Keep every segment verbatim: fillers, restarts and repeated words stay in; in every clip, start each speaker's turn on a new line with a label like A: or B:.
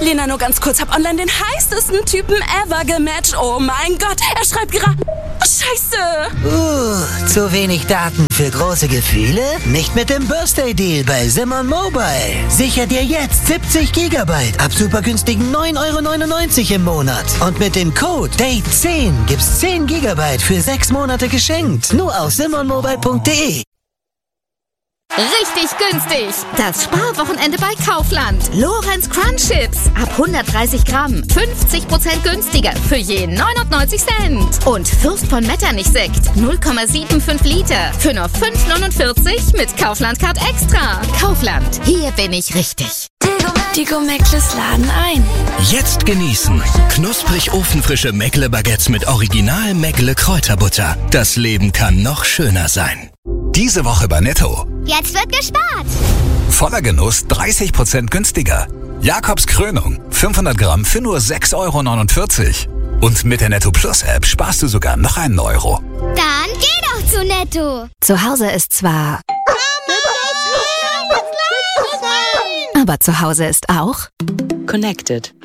A: Lena, nur ganz kurz, hab online den heißesten Typen ever gematcht. Oh mein Gott, er schreibt gerade... Scheiße!
B: Uh, zu wenig Daten für große Gefühle? Nicht mit dem Birthday-Deal bei Simon Mobile. Sicher dir jetzt siebzig Gigabyte ab super günstigen neun Euro neunundneunzig im Monat. Und mit dem Code Date zehn gibt's zehn Gigabyte für sechs Monate geschenkt. Nur auf simon mobile punkt de.
C: Richtig günstig! Das Sparwochenende bei Kaufland. Lorenz Crunch Chips ab hundertdreißig Gramm. fünfzig Prozent günstiger für je neunundneunzig Cent. Und Fürst von Metternich Sekt null Komma fünfundsiebzig Liter für nur fünf neunundvierzig mit Kaufland Card Extra. Kaufland, hier bin ich richtig.
D: Die Go-Meckles laden ein.
E: Jetzt genießen. Knusprig ofenfrische Meckle-Baguettes mit Original Meckle-Kräuterbutter. Das Leben kann noch schöner sein. Diese Woche bei Netto.
F: Jetzt wird gespart.
E: Voller Genuss dreißig Prozent günstiger. Jakobs Krönung fünfhundert Gramm für nur sechs Euro neunundvierzig. Und mit der Netto Plus App sparst du sogar noch einen Euro.
F: Dann geh doch zu Netto.
C: Zu Hause ist zwar... Aber zu Hause ist auch...
D: Connected.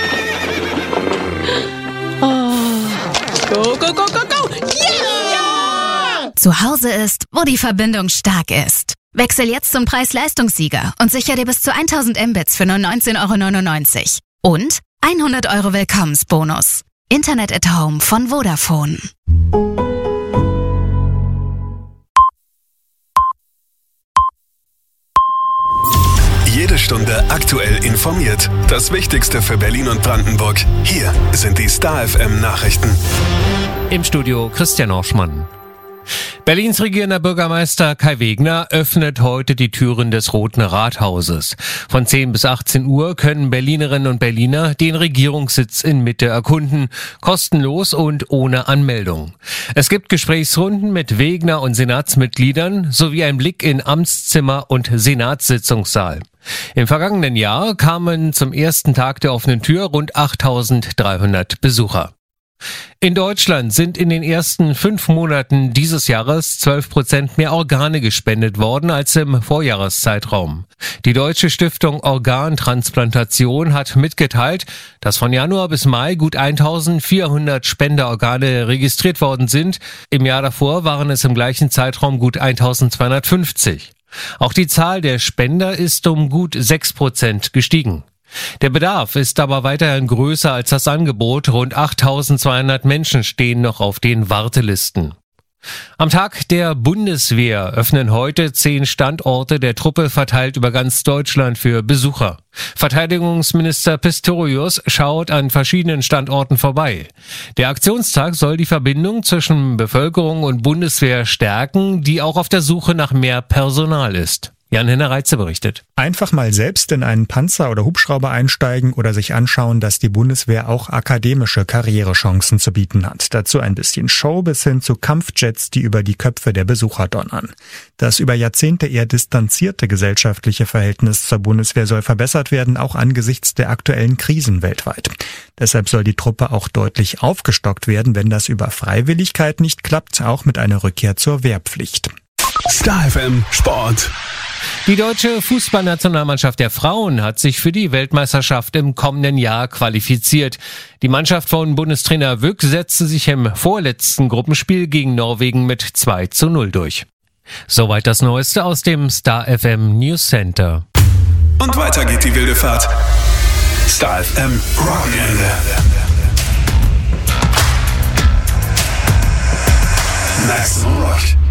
D: Oh. Go, go, go, go, go! Yeah!
C: Zu Hause ist, wo die Verbindung stark ist. Wechsel jetzt zum Preis-Leistungssieger und sicher dir bis zu tausend Mbits für nur neunzehn Euro neunundneunzig. Und hundert Euro Willkommensbonus. Internet at Home von Vodafone.
G: Jede Stunde aktuell informiert. Das Wichtigste für Berlin und Brandenburg. Hier sind die Star F M Nachrichten.
H: Im Studio Christian Orschmann. Berlins regierender Bürgermeister Kai Wegner öffnet heute die Türen des Roten Rathauses. Von zehn bis achtzehn Uhr können Berlinerinnen und Berliner den Regierungssitz in Mitte erkunden, kostenlos und ohne Anmeldung. Es gibt Gesprächsrunden mit Wegner und Senatsmitgliedern sowie ein Blick in Amtszimmer und Senatssitzungssaal. Im vergangenen Jahr kamen zum ersten Tag der offenen Tür rund achttausenddreihundert Besucher. In Deutschland sind in den ersten fünf Monaten dieses Jahres zwölf Prozent mehr Organe gespendet worden als im Vorjahreszeitraum. Die Deutsche Stiftung Organtransplantation hat mitgeteilt, dass von Januar bis Mai gut eintausendvierhundert Spenderorgane registriert worden sind. Im Jahr davor waren es im gleichen Zeitraum gut eintausendzweihundertfünfzig. Auch die Zahl der Spender ist um gut sechs Prozent gestiegen. Der Bedarf ist aber weiterhin größer als das Angebot. Rund achttausendzweihundert Menschen stehen noch auf den Wartelisten. Am Tag der Bundeswehr öffnen heute zehn Standorte der Truppe verteilt über ganz Deutschland für Besucher. Verteidigungsminister Pistorius schaut an verschiedenen Standorten vorbei. Der Aktionstag soll die Verbindung zwischen Bevölkerung und Bundeswehr stärken, die auch auf der Suche nach mehr Personal ist. Jan-Henner Reitze berichtet.
I: Einfach mal selbst in einen Panzer oder Hubschrauber einsteigen oder sich anschauen, dass die Bundeswehr auch akademische Karrierechancen zu bieten hat. Dazu ein bisschen Show bis hin zu Kampfjets, die über die Köpfe der Besucher donnern. Das über Jahrzehnte eher distanzierte gesellschaftliche Verhältnis zur Bundeswehr soll verbessert werden, auch angesichts der aktuellen Krisen weltweit. Deshalb soll die Truppe auch deutlich aufgestockt werden, wenn das über Freiwilligkeit nicht klappt, auch mit einer Rückkehr zur Wehrpflicht.
G: Star F M Sport.
H: Die deutsche Fußballnationalmannschaft der Frauen hat sich für die Weltmeisterschaft im kommenden Jahr qualifiziert. Die Mannschaft von Bundestrainer Wück setzte sich im vorletzten Gruppenspiel gegen Norwegen mit zwei zu null durch. Soweit das Neueste aus dem Star F M News Center.
G: Und weiter geht die wilde Fahrt. Star F M Wochenende. Maximum Rock.